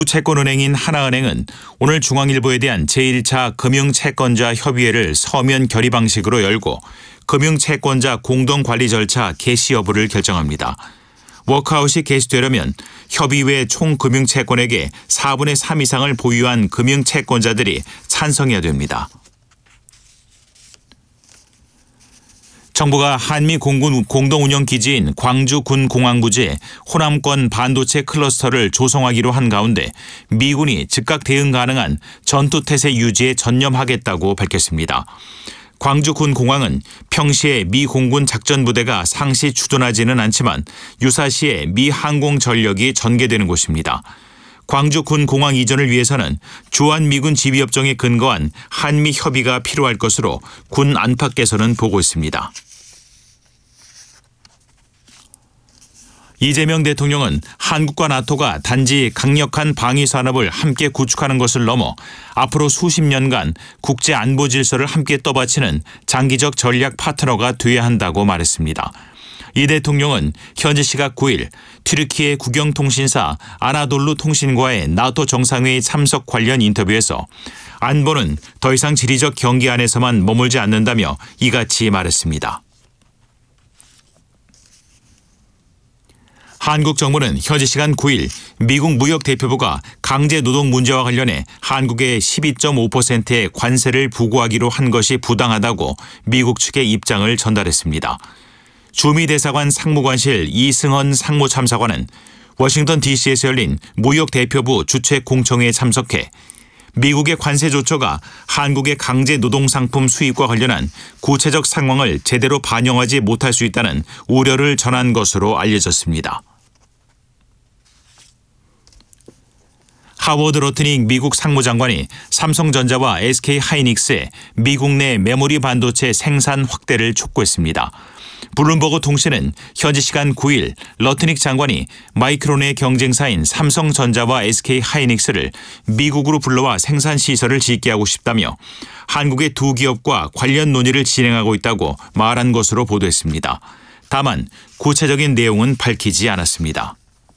채권은행인 하나은행은 오늘 중앙일보에 대한 제1차 금융채권자 협의회를 서면 결의 방식으로 열고 금융채권자 공동관리 절차 개시 여부를 결정합니다. 워크아웃이 개시되려면 협의회 총 금융채권액의 4분의 3 이상을 보유한 금융채권자들이 찬성해야 됩니다. 정부가 한미 공군 공동운영 기지인 광주 군공항부지에 호남권 반도체 클러스터를 조성하기로 한 가운데 미군이 즉각 대응 가능한 전투태세 유지에 전념하겠다고 밝혔습니다. 광주 군공항은 평시에 미 공군 작전부대가 상시 주둔하지는 않지만 유사시에 미 항공전력이 전개되는 곳입니다. 광주 군공항 이전을 위해서는 주한미군 지휘협정에 근거한 한미 협의가 필요할 것으로 군 안팎에서는 보고 있습니다. 이재명 대통령은 한국과 나토가 단지 강력한 방위 산업을 함께 구축하는 것을 넘어 앞으로 수십 년간 국제 안보 질서를 함께 떠받치는 장기적 전략 파트너가 돼야 한다고 말했습니다. 이 대통령은 현지 시각 9일 튀르키예 국영통신사 아나돌루 통신과의 나토 정상회의 참석 관련 인터뷰에서 안보는 더 이상 지리적 경계 안에서만 머물지 않는다며 이같이 말했습니다. 한국 정부는 현지 시간 9일 미국 무역대표부가 강제노동 문제와 관련해 한국에 12.5%의 관세를 부과하기로 한 것이 부당하다고 미국 측의 입장을 전달했습니다. 주미 대사관 상무관실 이승헌 상무참사관은 워싱턴 DC에서 열린 무역대표부 주최 공청회에 참석해 미국의 관세 조처가 한국의 강제 노동 상품 수입과 관련한 구체적 상황을 제대로 반영하지 못할 수 있다는 우려를 전한 것으로 알려졌습니다. 하워드 로트닉 미국 상무장관이 삼성전자와 SK하이닉스의 미국 내 메모리 반도체 생산 확대를 촉구했습니다. 블룸버그 통신은 현지 시간 9일 러트닉 장관이 마이크론의 경쟁사인 삼성전자와 SK하이닉스를 미국으로 불러와 생산 시설을 짓게 하고 싶다며 한국의 두 기업과 관련 논의를 진행하고 있다고 말한 것으로 보도했습니다. 다만 구체적인 내용은 밝히지 않았습니다.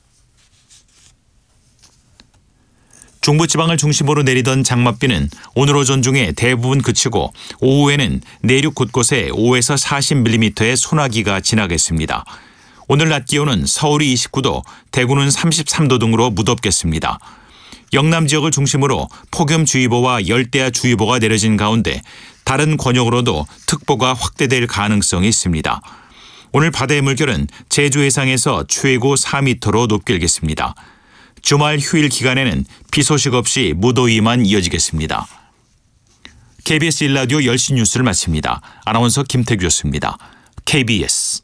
중부지방을 중심으로 내리던 장맛비는 오늘 오전 중에 대부분 그치고 오후에는 내륙 곳곳에 5에서 40mm의 소나기가 지나겠습니다. 오늘 낮 기온은 서울이 29도, 대구는 33도 등으로 무덥겠습니다. 영남 지역을 중심으로 폭염주의보와 열대야주의보가 내려진 가운데 다른 권역으로도 특보가 확대될 가능성이 있습니다. 오늘 바다의 물결은 제주 해상에서 최고 4m로 높게 일겠습니다. 주말 휴일 기간에는 비 소식 없이 무더위만 이어지겠습니다. KBS 1라디오 10시 뉴스를 마칩니다. 아나운서 김태규였습니다. KBS.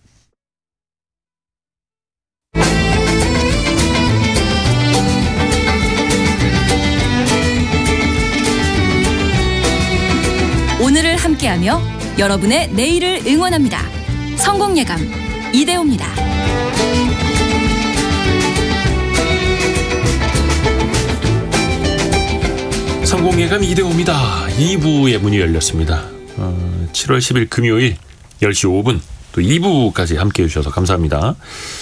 오늘을 함께하며 여러분의 내일을 응원합니다. 성공예감 이대호입니다. 성공예감 이대호입니다. 2부의 문이 열렸습니다. 7월 10일 금요일 10시 5분 또 2부까지 함께해 주셔서 감사합니다.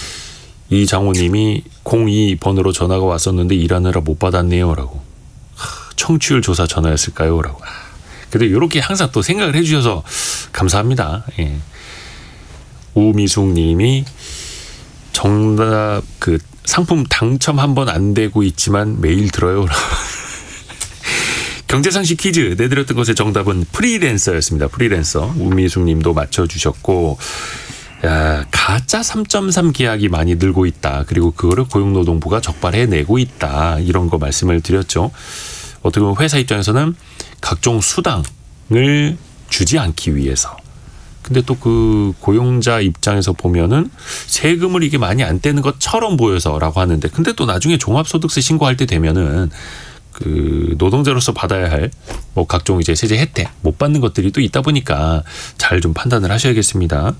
이장호님이 02번으로 전화가 왔었는데 일하느라 못 받았네요 라고. 청취율 조사 전화였을까요 라고. 그래도 이렇게 항상 또 생각을 해 주셔서 감사합니다. 예. 우미숙님이 정답 상품 당첨 한 번 안 되고 있지만 매일 들어요 라고. 경제상식 퀴즈 내드렸던 것의 정답은 프리랜서였습니다. 프리랜서. 우미숙 님도 맞춰주셨고, 가짜 3.3 계약이 많이 늘고 있다. 그리고 그거를 고용노동부가 적발해내고 있다. 이런 거 말씀을 드렸죠. 어떻게 보면 회사 입장에서는 각종 수당을 주지 않기 위해서. 근데 또 그 고용자 입장에서 보면은 세금을 이게 많이 안 떼는 것처럼 보여서라고 하는데, 근데 또 나중에 종합소득세 신고할 때 되면은 노동자로서 받아야 할 각종 이제 세제 혜택 못 받는 것들이 또 있다 보니까 잘 좀 판단을 하셔야겠습니다.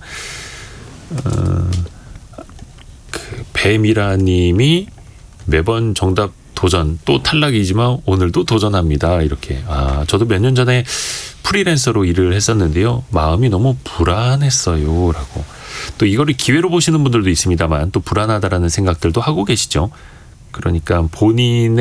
배미라님이 매번 정답 도전 또 탈락이지만 오늘도 도전합니다. 이렇게. 저도 몇 년 전에 프리랜서로 일을 했었는데요. 마음이 너무 불안했어요. 라고. 또 이거를 기회로 보시는 분들도 있습니다만 또 불안하다라는 생각들도 하고 계시죠. 그러니까 본인의